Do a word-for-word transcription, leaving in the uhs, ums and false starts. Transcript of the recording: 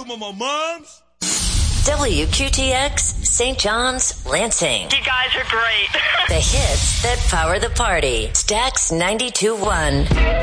some of my moms. W Q T X, Saint John's, Lansing. You guys are great. The hits that power the party. Stax ninety-two point one.